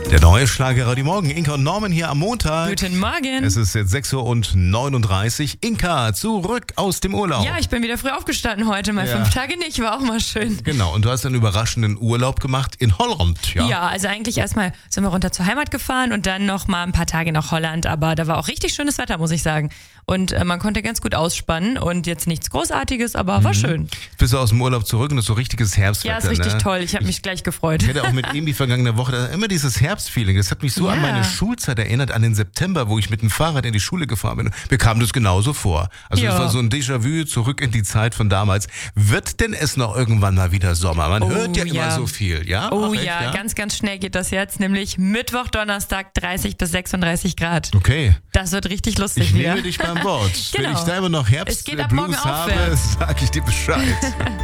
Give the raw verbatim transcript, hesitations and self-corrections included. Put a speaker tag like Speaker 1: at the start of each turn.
Speaker 1: Der neue Schlager Radio Morgen. Inka und Norman hier am Montag.
Speaker 2: Guten Morgen.
Speaker 1: Es ist jetzt sechs Uhr neununddreißig. Inka, zurück aus dem Urlaub.
Speaker 2: Ja, ich bin wieder früh aufgestanden heute, mal
Speaker 1: Ja.
Speaker 2: fünf Tage nicht, war auch mal schön.
Speaker 1: Genau, und du hast einen überraschenden Urlaub gemacht in Holland, ja?
Speaker 2: Ja, also eigentlich erstmal sind wir runter zur Heimat gefahren und dann noch mal ein paar Tage nach Holland, aber da war auch richtig schönes Wetter, muss ich sagen. Und äh, man konnte ganz gut ausspannen und jetzt nichts Großartiges, aber war schön.
Speaker 1: Jetzt bist du aus dem Urlaub zurück und das ist so richtiges Herbstwetter,
Speaker 2: Ja, ist richtig
Speaker 1: ne?
Speaker 2: toll, ich habe mich gleich gefreut.
Speaker 1: Ich hatte auch mit ihm die vergangene Woche da immer dieses Herbstfeeling. Das hat mich so
Speaker 2: Ja.
Speaker 1: an meine Schulzeit erinnert, an den September, wo ich mit dem Fahrrad in die Schule gefahren bin. Mir kam das genauso vor. Also
Speaker 2: Ja.
Speaker 1: das war so ein Déjà-vu zurück in die Zeit von damals. Wird denn es noch irgendwann mal wieder Sommer? Man
Speaker 2: Oh,
Speaker 1: hört ja,
Speaker 2: ja.
Speaker 1: immer so viel, ja?
Speaker 2: Oh
Speaker 1: Ach, echt,
Speaker 2: ja, ganz, ganz schnell geht das jetzt, nämlich Mittwoch, Donnerstag dreißig bis sechsunddreißig Grad.
Speaker 1: Okay.
Speaker 2: Das wird richtig lustig
Speaker 1: Ich
Speaker 2: wieder.
Speaker 1: nehme dich beim Wort.
Speaker 2: Genau.
Speaker 1: Wenn ich da immer noch
Speaker 2: Es geht ab morgen
Speaker 1: Herbstblues habe,
Speaker 2: aufwärts.
Speaker 1: sage ich dir Bescheid.